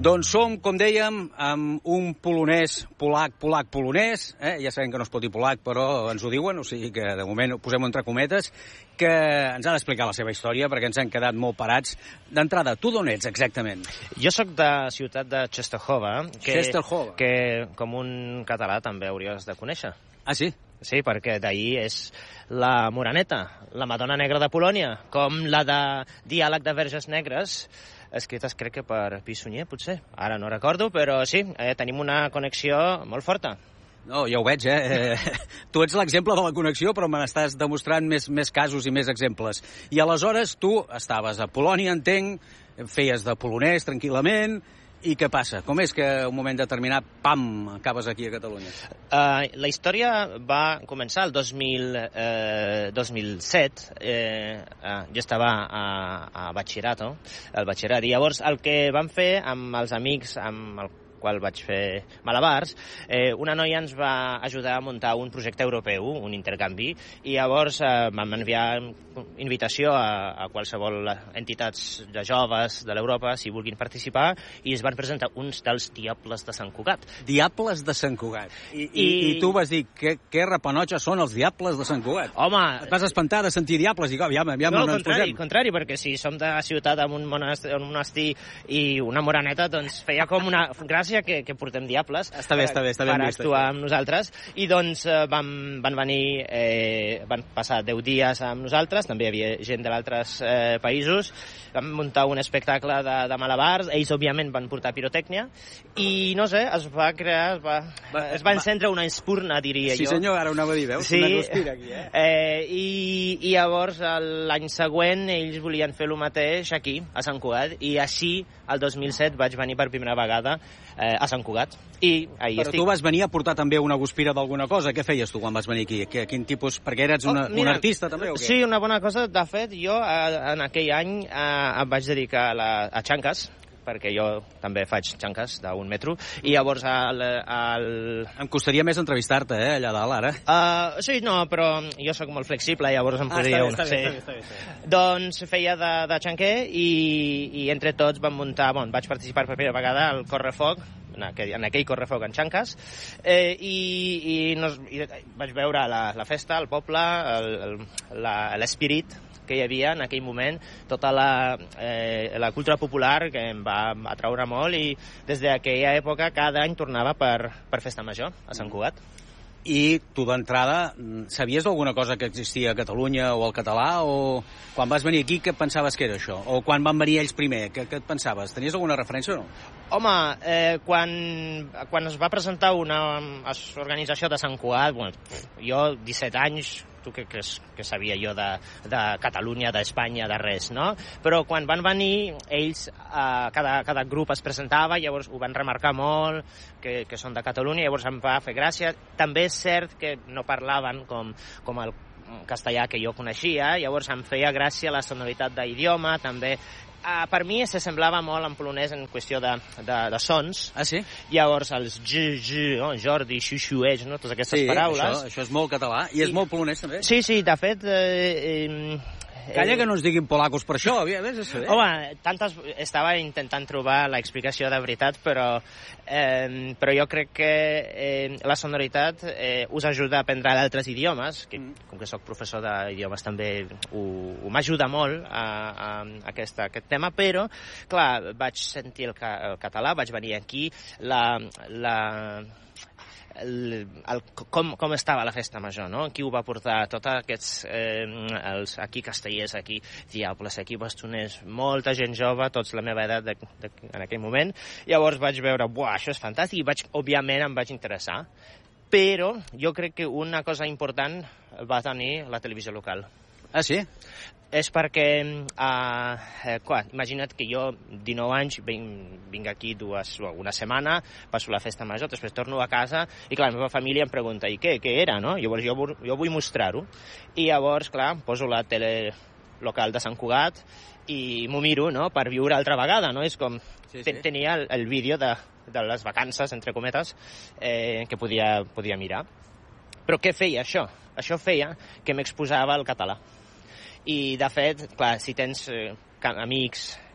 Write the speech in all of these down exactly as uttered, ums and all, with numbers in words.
Doncs som, com dèiem, amb un polonès, polac, polac, polonès, eh? Ja sabem que no es pot dir polac, però ens ho diuen, o sigui que de moment ho posem entre cometes, que ens ha d'explicar la seva història, perquè ens han quedat molt parats. D'entrada, tu d'on ets, exactament? Jo sóc de la ciutat de Częstochowa, que, Częstochowa. que com un català també hauries de conèixer. Ah, sí? Sí, perquè d'ahir és la Moreneta, la Madonna Negra de Polònia, com la de Diàleg de Verges Negres, escrites crec que per Pi Sunyer, potser. Ara no recordo, però sí, eh, tenim una connexió molt forta. No, ja ho veig, eh? Tu ets l'exemple de la connexió, però me n'estàs demostrant més, més casos i més exemples. I aleshores tu estaves a Polònia, entenc, feies de polonès tranquil·lament, i què passa? Com és que un moment determinat, pam, acabes aquí a Catalunya? Uh, la història va començar el dos mil, eh, dos mil set. Eh, uh, jo estava a, a batxillerato, al batxillerat, i llavors el que vam fer amb els amics amb el qual vaig fer malabars, eh, una noia ens va ajudar a muntar un projecte europeu, un intercanvi, i llavors eh, vam enviar invitació a, a qualsevol entitats de joves de l'Europa, si vulguin participar, i es van presentar uns dels Diables de Sant Cugat. Diables de Sant Cugat. I, i, I... i tu vas dir, que, que repanotxes són els Diables de Sant Cugat? Home... Et vas espantar de sentir Diables i aviam, aviam no, on al ens contrari, posem. contrari, perquè si som de la ciutat amb un monestir, un monestir i una moreneta, doncs feia com una gràcia que, que portem diables. Està bé, està bé, està ben per vist, actuar això. amb nosaltres. I doncs eh, van, van venir, eh, van passar deu dies amb nosaltres, també hi havia gent d'altres eh, països, vam muntar un espectacle de, de malabars, ells òbviament van portar pirotècnia, i no sé, es va crear, es va, va, es va va. encendre una espurna, diria Sí, jo. senyor, ara ho anava a dir, veus? Sí, una guspira aquí, eh? eh i, i llavors l'any següent ells volien fer el mateix aquí, a Sant Cugat, i així el dos mil set vaig venir per primera vegada eh, a Sant Cugat. I ahir Però estic... tu vas venir a portar també una guspira d'alguna cosa. Què feies tu quan vas venir aquí? Que, quin tipus... Perquè eres una, oh, mira, un artista també o què? Sí, una bona cosa. De fet, jo eh, en aquell any eh, em vaig dedicar a, la, a xanques, perquè jo també faig xanques d'un metro, i llavors al... al... Em costaria més entrevistar-te, eh, allà dalt, ara. Uh, sí, no, però jo sóc molt flexible, llavors em Ah, podria... està bé, està bé, sí. està bé, està bé. Doncs feia de, de xanquer i, i entre tots vam muntar... Bon, vaig participar per primera vegada al Correfoc, en aquell, en aquell Correfoc en xanques, eh, i, i, nos, i vaig veure la, la festa, el poble, l'espirit que hi havia en aquell moment, tota la, eh, la cultura popular que em va atraure molt, i des d'aquella època cada any tornava per, per Festa Major a Sant Cugat. I tu d'entrada sabies d'alguna cosa que existia a Catalunya o al català, o quan vas venir aquí què pensaves que era això? O quan van venir ells primer, què, què et pensaves? Tenies alguna referència o no? Home, eh, quan, quan es va presentar una organització de Sant Cugat, bueno, jo disset anys, tu què creus que sabia jo de, de Catalunya, d'Espanya, de res, no? Però quan van venir, ells, eh, cada, cada grup es presentava, llavors ho van remarcar molt, que, que són de Catalunya, llavors em va fer gràcia. També és cert que no parlaven com, com el castellà que jo coneixia, llavors em feia gràcia la sonoritat d'idioma, també. Uh, per mi s'assemblava molt en polonès en qüestió de, de, de sons. Ah, sí? Llavors els g, g, oh, Jordi, xuxueix, no? Totes aquestes sí, paraules. Això, això és molt català i és I... molt polonès també. Sí, sí, de fet... Eh, eh, Calla que no ens diguin polacos per això, vés a saber. Home, tantes... Estava intentant trobar l'explicació de veritat, però, eh, però jo crec que eh, la sonoritat eh, us ajuda a aprendre altres idiomes, que mm. com que sóc professor d'idiomes també ho, ho m'ajuda molt a, a, a aquest, a aquest tema, però, clar, vaig sentir el, ca, el català, vaig venir aquí, la... la El, el, com, com estava la festa major, no? Qui ho va portar? Tots aquests, eh, els, aquí castellers, aquí diables, aquí bastoners, molta gent jove, tots la meva edat de, de, en aquell moment. Llavors vaig veure, buah, això és fantàstic, i vaig, òbviament em vaig interessar. Però jo crec que una cosa important va tenir la televisió local. Ah, sí? És perquè, eh, clar, imagina't que jo, dinou anys, vinc, vinc aquí dues, una setmana, passo la festa major, després torno a casa, i clar, la meva família em pregunta, i què, què era, no? Llavors jo, jo vull mostrar-ho. I llavors, clar, poso la tele local de Sant Cugat i m'ho miro, no?, per viure altra vegada, no? És com, sí, sí. Tenia el, el vídeo de, de les vacances, entre cometes, eh, que podia, podia mirar. Però què feia això? Això feia que m'exposava al català. I, de fet, clar, si tens eh, amics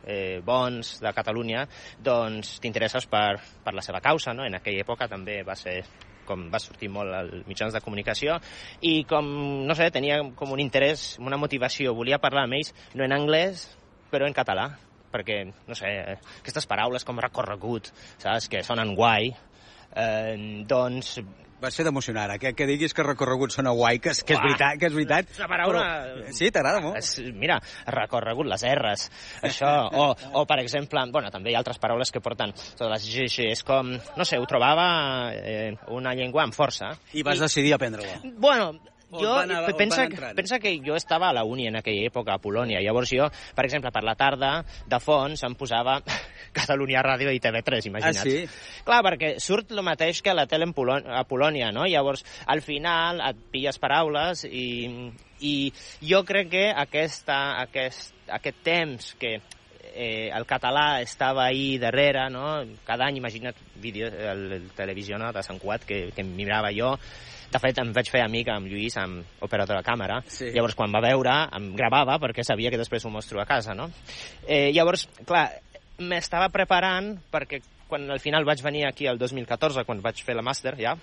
eh, bons de Catalunya, doncs t'interesses per, per la seva causa, no? En aquella època també va ser com va sortir molt als mitjans de comunicació, i com, no sé, tenia com un interès, una motivació, volia parlar amb ells, no en anglès, però en català, perquè, no sé, aquestes paraules com recorregut, saps, que sonen guai, eh, doncs... Va ser d'emocionar, eh? que, que diguis que recorregut sona guai, que, que és veritat, que és veritat. És una paraula... Però... Sí, t'agrada molt? És, mira, recorregut, les erres, això, o, o per exemple, bueno, també hi ha altres paraules que porten totes les G G, és com, no sé, ho trobava eh, una llengua amb força. I vas I... decidir aprendre-la. Bueno... O jo, van a, pensa, pensa que jo estava a la uni en aquella època, a Polònia. Llavors jo, per exemple, per la tarda, de fons, em posava Catalunya Ràdio i T V tres, imagina't. Ah, sí? Clar, perquè surt el mateix que a la tele en Polò a Polònia, no? Llavors, al final, et pilles paraules i, i jo crec que aquesta, aquest, aquest temps que eh, el català estava ahí darrere, no? Cada any, imagina't, vídeo, el, el televisió, no?, de Sant Cugat, que, que mirava jo. De fet, em vaig fer amic amb Lluís, amb operador de càmera. Sí. Llavors, quan va veure, em gravava, perquè sabia que després ho mostro a casa, no? Eh, llavors, clar, m'estava preparant, perquè quan al final vaig venir aquí el dos mil catorze, quan vaig fer la màster, ja,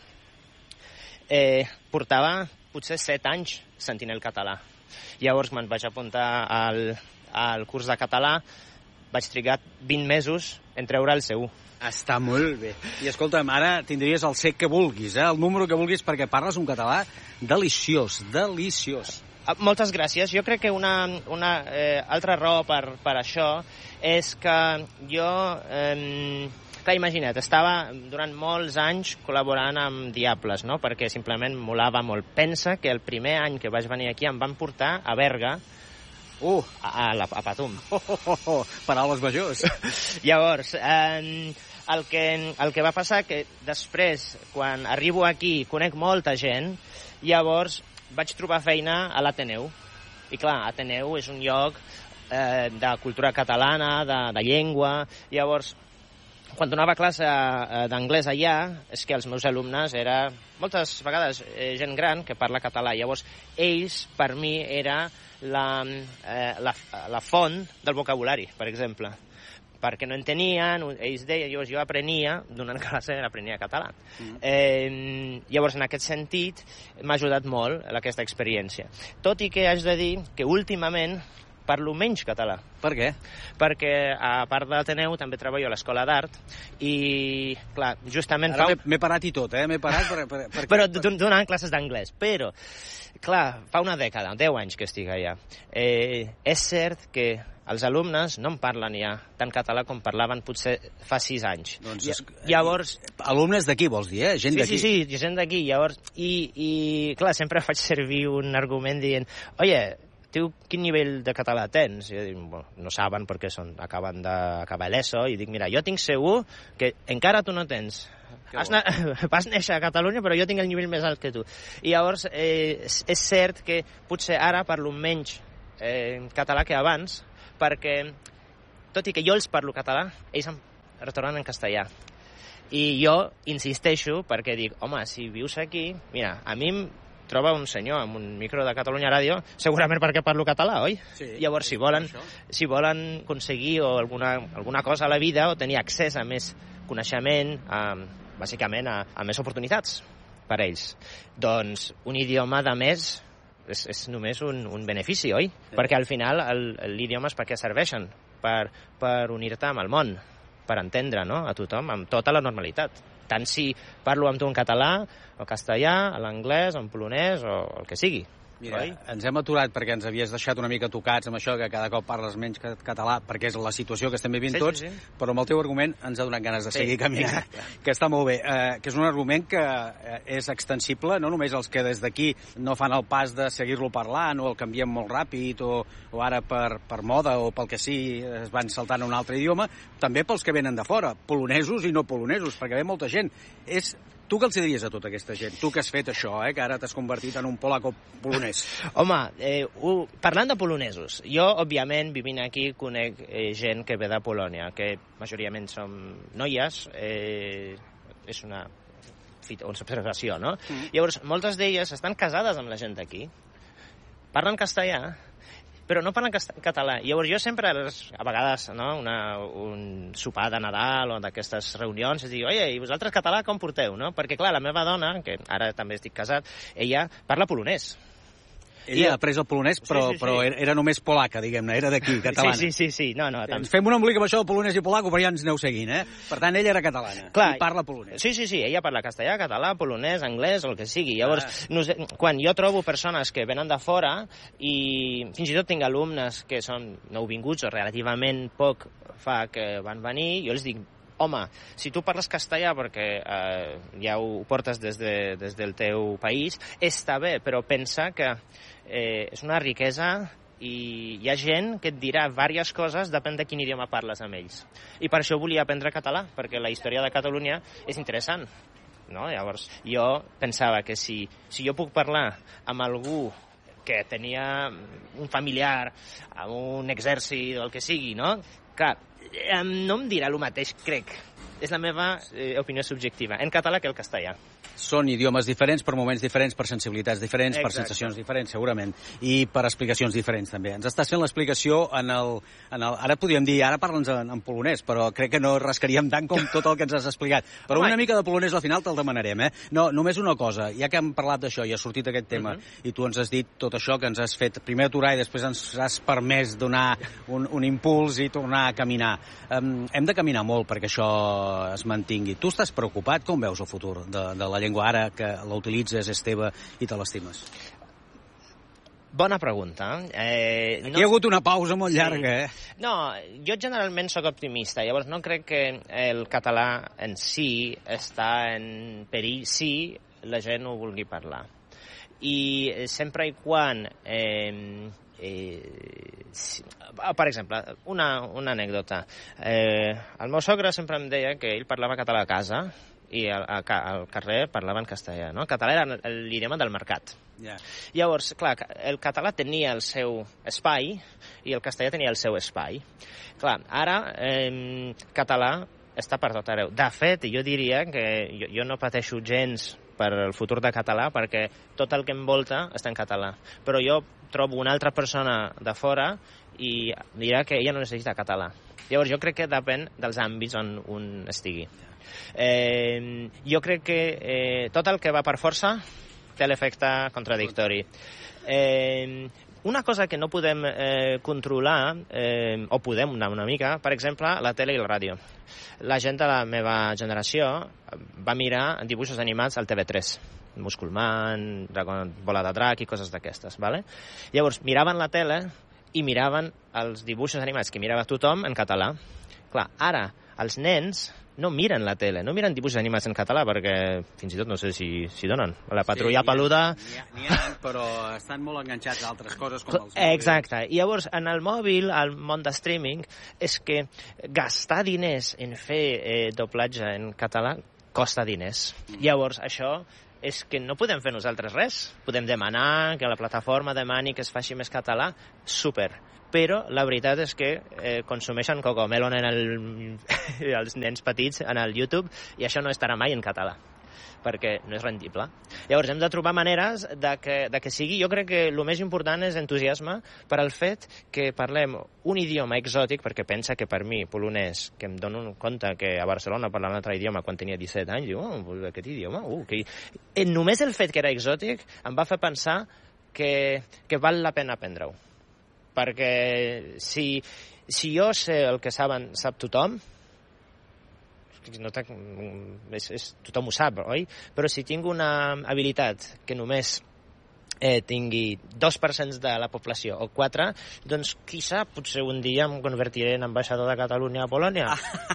eh, portava potser set anys sentint el català. Llavors, me'n vaig apuntar al, al curs de català, vaig trigar vint mesos en treure el C u. Està molt bé. I escolta'm, ara tindries el C que vulguis, eh? El número que vulguis, perquè parles un català deliciós, deliciós. Moltes gràcies. Jo crec que una, una eh, altra raó per, per això és que jo... Eh, clar, imagina't, estava durant molts anys col·laborant amb Diables, no?, perquè simplement molava molt. Pensa que el primer any que vaig venir aquí em van portar a Berga, Uh, a, a, la, a Patum. Oh, oh, oh, oh. Paraules majors. Llavors, eh, el, que, el que va passar que després, quan arribo aquí, conec molta gent, llavors vaig trobar feina a l'Ateneu. I clar, Ateneu és un lloc eh, de cultura catalana, de, de llengua. Llavors, quan donava classe d'anglès allà, és que els meus alumnes era moltes vegades eh, gent gran que parla català. Llavors, ells, per mi, era la, eh, la, la font del vocabulari, per exemple. Perquè no entenien, ells deien, llavors jo aprenia, donant classe, aprenia català. Mm. Eh, llavors, en aquest sentit, m'ha ajudat molt aquesta experiència. Tot i que haig de dir que últimament parlo menys català. Per què? Perquè, a part de l'Ateneu, també treballo a l'Escola d'Art i, clar, justament... Ara fa... m'he parat i tot, eh? M'he parat per... per, per però donant classes d'anglès. Però, clar, fa una dècada, deu anys que estic allà. Eh, és cert que els alumnes no em parlen ja tant català com parlaven potser fa sis anys. Doncs, es... Llavors... Alumnes d'aquí, vols dir, eh? Gent sí, d'aquí. Sí, sí, gent d'aquí. Llavors, i, i, clar, sempre faig servir un argument dient, oye, tu quin nivell de català tens? I jo dic, bueno, no saben perquè són, acaben d'acabar l'ESO, i dic, mira, jo tinc segur que encara tu no tens. Has, na... Vas néixer a Catalunya, però jo tinc el nivell més alt que tu. I llavors, eh, és cert que potser ara parlo menys eh, català que abans, perquè, tot i que jo els parlo català, ells em retornen en castellà. I jo insisteixo perquè dic, home, si vius aquí, mira, a mi em troba un senyor amb un micro de Catalunya Ràdio, segurament perquè parlo català, oi? Sí, llavors, si volen, si volen aconseguir o alguna, alguna cosa a la vida o tenir accés a més coneixement, a, bàsicament a, a més oportunitats per a ells, doncs un idioma de més és, és només un, un benefici, oi? Sí. Perquè al final l'idioma és per què serveixen? Per, per unir-te amb el món, per entendre, no?, a tothom, amb tota la normalitat. Tant si parlo amb tu en català, o castellà, l'anglès, en polonès, o el que sigui. Mira, oi? Ens hem aturat perquè ens havies deixat una mica tocats amb això, que cada cop parles menys català, perquè és la situació que estem vivint sí, tots, sí, sí. Però amb el teu argument ens ha donat ganes de seguir sí, caminant, exacte. Que està molt bé. Eh, que és un argument que eh, és extensible, no només els que des d'aquí no fan el pas de seguir-lo parlant, o el canviem molt ràpid, o, o ara per, per moda, o pel que sí es van saltant a un altre idioma, també pels que venen de fora, polonesos i no polonesos, perquè ve molta gent. És... Tu què els diries a tota aquesta gent? Tu que has fet això, eh? Que ara t'has convertit en un polaco polonès. Home, eh, uh, parlant de polonesos, jo, òbviament, vivint aquí, conec eh, gent que ve de Polònia, que majoritàriament són noies, eh, és una, una observació, no? Mm. Llavors, moltes d'elles estan casades amb la gent d'aquí, parlen castellà, però no parlen català. Llavors jo sempre, a vegades, no, una, un sopar de Nadal o d'aquestes reunions, es diu, oye, i vosaltres català com porteu, no? Perquè, clar, la meva dona, que ara també estic casat, ella parla polonès. Ella ha après el polonès, però, sí, sí, sí. però era només polaca, diguem-ne, era d'aquí, catalana. Sí, sí, sí, sí. No, no, ens fem un embolic amb això del polonès i polaco, però ja ens aneu seguint, eh? Per tant, ella era catalana, clar, i parla polonès. Sí, sí, sí, ella parla castellà, català, polonès, anglès, el que sigui. Llavors, ah. no sé, quan jo trobo persones que venen de fora, i fins i tot tinc alumnes que són nouvinguts o relativament poc fa que van venir, jo els dic, home, si tu parles castellà perquè eh, ja ho portes des, de, des del teu país, està bé, però pensa que eh, és una riquesa i hi ha gent que et dirà diverses coses, depèn de quin idioma parles amb ells. I per això volia aprendre català, perquè la història de Catalunya és interessant. No? Llavors, jo pensava que si, si jo puc parlar amb algú que tenia un familiar amb un exèrcit o el que sigui, no? Clar, no em dirà el mateix, crec. És la meva eh, opinió subjectiva, en català que el castellà. Són idiomes diferents, per moments diferents, per sensibilitats diferents, Exacte. Per sensacions diferents, segurament, i per explicacions diferents, també. Ens estàs fent l'explicació en el... En el ara podríem dir, ara parla'ns en, en polonès, però crec que no rascaríem tant com tot el que ens has explicat. Però Home. Una mica de polonès al final te'l demanarem, eh? No, només una cosa, ja que hem parlat d'això i ha sortit aquest tema, uh -huh. i tu ens has dit tot això que ens has fet primer aturar i després ens has permès donar un, un impuls i tornar a caminar. Um, hem de caminar molt perquè això es mantingui. Tu estàs preocupat? Com veus el futur de, de la llengua ara que la utilitzes, és teva i te l'estimes? Bona pregunta. Eh, Aquí no... hi ha hagut una pausa molt llarga, sí. eh? No, jo generalment sóc optimista, llavors no crec que el català en si està en perill si la gent ho vulgui parlar. I sempre i quan... Eh, Eh, sí. Per exemple, una, una anècdota. Eh, el meu sogre sempre em deia que ell parlava català a casa i al, al carrer parlaven castellà, no? El català era l'idioma del mercat. Yeah. Llavors, clar, el català tenia el seu espai i el castellà tenia el seu espai. Clar, ara, eh, català està per tot arreu. De fet, jo diria que jo, jo no pateixo gens per el futur de català perquè tot el que em volta està en català. Però jo trobo una altra persona de fora i dirà que ella no necessita català. Llavors, jo crec que depèn dels àmbits on un estigui. Eh, jo crec que eh, tot el que va per força té l'efecte contradictori. Eh, una cosa que no podem eh, controlar, eh, o podem una, una mica, per exemple, la tele i la ràdio. La gent de la meva generació va mirar dibuixos animats al T V tres. Musculman, Dragon, Bola de Drac i coses d'aquestes, ¿vale? Llavors, miraven la tele i miraven els dibuixos animats que mirava tothom en català. Clar, ara, els nens no miren la tele, no miren dibuixos animats en català, perquè fins i tot no sé si, si donen. La patrulla sí, peluda... N'hi ha, n'hi ha, però estan molt enganxats a altres coses com els... Exacte. I llavors, en el mòbil, al món de streaming, és que gastar diners en fer eh, doblatge en català costa diners. Mm. Llavors, això... és que no podem fer nosaltres res. Podem demanar que la plataforma demani que es faci més català, super. Però la veritat és que eh, consumeixen Cocomelon en el, els nens petits en el YouTube i això no estarà mai en català perquè no és rendible. Llavors hem de trobar maneres de que, de que sigui. Jo crec que el més important és entusiasme per al fet que parlem un idioma exòtic, perquè pensa que per mi, polonès, que em dono compte que a Barcelona parlava un altre idioma quan tenia disset anys, diu, oh, aquest idioma, uh, que... I només el fet que era exòtic em va fer pensar que, que val la pena aprendre-ho. Perquè si, si jo sé el que saben, sap tothom, no és, és, tothom ho sap, oi? Però si tinc una habilitat que només eh, tingui dos per cent de la població o quatre, doncs qui sap, potser un dia em convertiré en ambaixador de Catalunya a Polònia.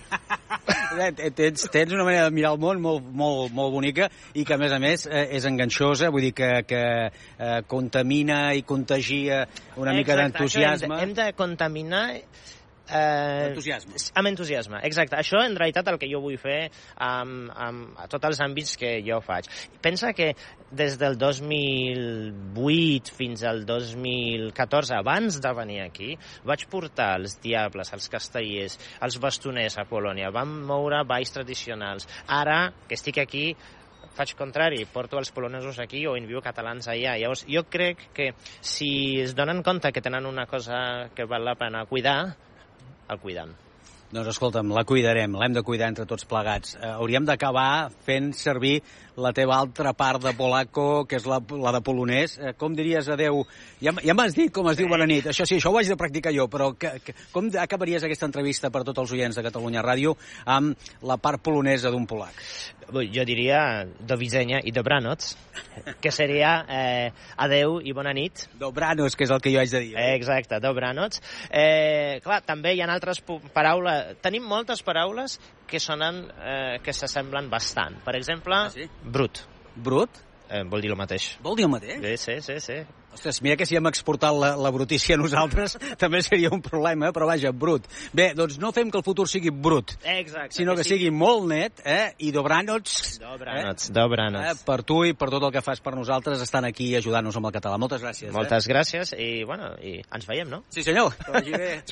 tens, tens una manera de mirar el món molt, molt, molt bonica i que a més a més eh, és enganxosa, vull dir que, que eh, contamina i contagia una Exacte, mica d'entusiasme. Hem de, hem de contaminar Eh, entusiasme. Amb entusiasme, exacte. Això en realitat el que jo vull fer amb, amb a tots els àmbits que jo faig. Pensa que des del dos mil vuit fins al dos mil catorze, abans de venir aquí, vaig portar els diables, els castellers, els bastoners a Polònia, vam moure balls tradicionals. Ara que estic aquí, faig contrari, porto els polonesos aquí o envio catalans allà. Llavors, jo crec que si es donen compte que tenen una cosa que val la pena cuidar, el cuiden. Doncs escolta'm, la cuidarem, l'hem de cuidar entre tots plegats. Eh, hauríem d'acabar fent servir la teva altra part de polaco, que és la, la de polonès. Eh, com diries adeu? Ja, ja m'has dit com es diu bona nit. Això sí, això ho haig de practicar jo, però que, que, com acabaries aquesta entrevista per tots els oients de Catalunya Ràdio amb la part polonesa d'un polac? Jo diria do widzenia i dobranoc, que seria eh, adeu i bona nit. Dobranoc, que és el que jo haig de dir. Eh? Exacte, dobranoc. Eh, clar, també hi ha altres paraules. Tenim moltes paraules que sonen, eh, que s'assemblen bastant. Per exemple, ah, sí? brut. Brut? Eh, vol dir el mateix. Vol dir el mateix? Sí, sí, sí. sí. Ostres, mira que si hem exportat la, la brutícia a nosaltres també seria un problema, però vaja, brut. Bé, doncs no fem que el futur sigui brut, Exacte, sinó que, que sigui molt net, eh? I dobranoc, dobranoc, eh? dobranoc. Eh? Per tu i per tot el que fas per nosaltres, estan aquí ajudant-nos amb el català. Moltes gràcies. Moltes eh? gràcies i, bueno, i ens veiem, no? Sí, senyor. Que vagi bé.